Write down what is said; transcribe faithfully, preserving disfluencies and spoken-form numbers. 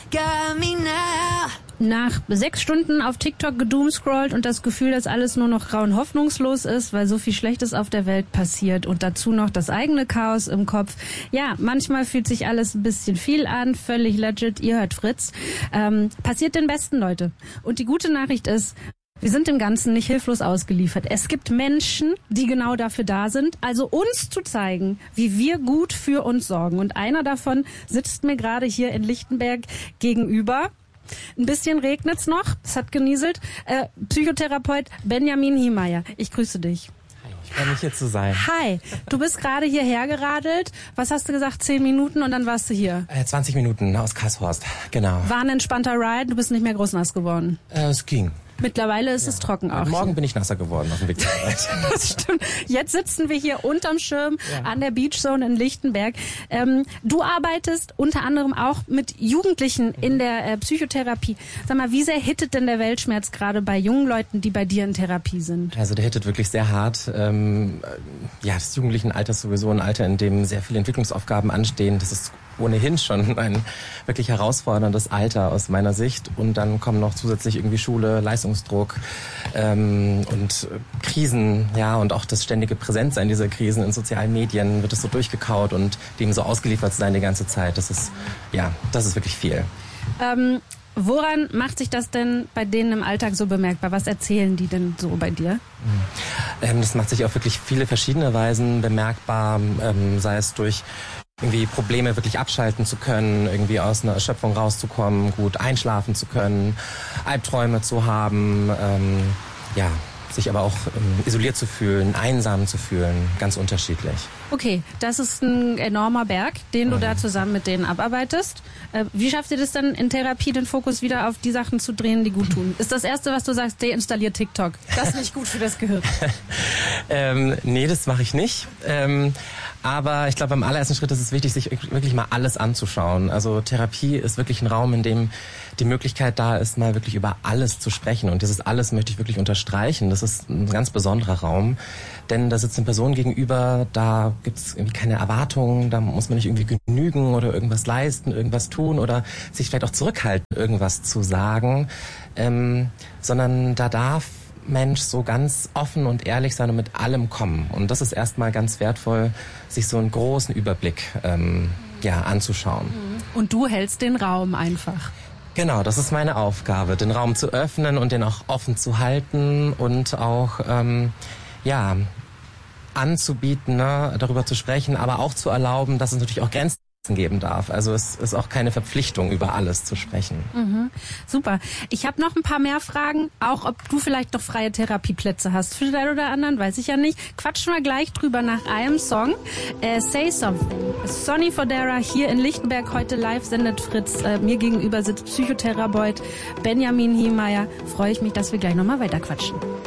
got me now. Nach sechs Stunden auf TikTok gedoomscrollt und das Gefühl, dass alles nur noch grau und hoffnungslos ist, weil so viel Schlechtes auf der Welt passiert und dazu noch das eigene Chaos im Kopf. Ja, manchmal fühlt sich alles ein bisschen viel an, völlig legit, ihr hört Fritz. Ähm, passiert den Besten, Leute. Und die gute Nachricht ist, wir sind dem Ganzen nicht hilflos ausgeliefert. Es gibt Menschen, die genau dafür da sind, also uns zu zeigen, wie wir gut für uns sorgen. Und einer davon sitzt mir gerade hier in Lichtenberg gegenüber. Ein bisschen regnet's noch, es hat genieselt. Äh, Psychotherapeut Benjamin Hiemeier, ich grüße dich. Ich freue mich, hier zu sein. Hi, du bist gerade hierher geradelt. Was hast du gesagt? Zehn Minuten und dann warst du hier? Äh, zwanzig Minuten aus Karlshorst, genau. War ein entspannter Ride, du bist nicht mehr groß nass geworden? Äh, es ging. Mittlerweile ist ja. es trocken auch. Morgen hier. bin ich nasser geworden auf dem Weg zur Arbeit. Das stimmt. Jetzt sitzen wir hier unterm Schirm ja. an der Beachzone in Lichtenberg. Ähm, du arbeitest unter anderem auch mit Jugendlichen mhm. in der äh, Psychotherapie. Sag mal, wie sehr hittet denn der Weltschmerz gerade bei jungen Leuten, die bei dir in Therapie sind? Also der hittet wirklich sehr hart. Ähm, ja, das Jugendlichenalter ist sowieso ein Alter, in dem sehr viele Entwicklungsaufgaben anstehen. Das ist ohnehin schon ein wirklich herausforderndes Alter aus meiner Sicht. Und dann kommen noch zusätzlich irgendwie Schule, Leistungsdruck ähm, und Krisen, ja, und auch das ständige Präsentsein dieser Krisen in sozialen Medien wird es so durchgekaut und dem so ausgeliefert sein die ganze Zeit. Das ist, ja, das ist wirklich viel. Ähm, woran macht sich das denn bei denen im Alltag so bemerkbar? Was erzählen die denn so bei dir? Ähm, das macht sich auf wirklich viele verschiedene Weisen bemerkbar, ähm, sei es durch irgendwie Probleme wirklich abschalten zu können, irgendwie aus einer Erschöpfung rauszukommen, gut einschlafen zu können, Albträume zu haben, ähm, ja, sich aber auch ähm, isoliert zu fühlen, einsam zu fühlen, ganz unterschiedlich. Okay, das ist ein enormer Berg, den du mhm. da zusammen mit denen abarbeitest. Äh, wie schafft ihr das dann in Therapie, den Fokus wieder auf die Sachen zu drehen, die gut tun? Ist das Erste, was du sagst, deinstallier TikTok? Das ist nicht gut für das Gehirn. ähm, nee, das mache ich nicht. Ähm, aber ich glaube, beim allerersten Schritt ist es wichtig, sich wirklich mal alles anzuschauen. Also Therapie ist wirklich ein Raum, in dem die Möglichkeit da ist, mal wirklich über alles zu sprechen. Und dieses alles möchte ich wirklich unterstreichen. Das ist ein ganz besonderer Raum, denn da sitzt eine Person gegenüber, da gibt es irgendwie keine Erwartungen, da muss man nicht irgendwie genügen oder irgendwas leisten, irgendwas tun oder sich vielleicht auch zurückhalten, irgendwas zu sagen, ähm, sondern da darf Mensch so ganz offen und ehrlich sein und mit allem kommen. Und das ist erstmal ganz wertvoll, sich so einen großen Überblick ähm, ja, anzuschauen. Und du hältst den Raum einfach. Genau, das ist meine Aufgabe, den Raum zu öffnen und den auch offen zu halten und auch ähm, ja anzubieten, ne, darüber zu sprechen, aber auch zu erlauben, dass es natürlich auch Grenzen geben darf. Also es ist auch keine Verpflichtung, über alles zu sprechen. Mhm. Super. Ich habe noch ein paar mehr Fragen, auch ob du vielleicht noch freie Therapieplätze hast für den oder anderen, weiß ich ja nicht. Quatschen wir gleich drüber nach einem Song. Äh, Say Something. Sonny Fodera hier in Lichtenberg, heute live sendet Fritz. Äh, mir gegenüber sitzt Psychotherapeut Benjamin Hiemeier. Freue ich mich, dass wir gleich nochmal weiter quatschen.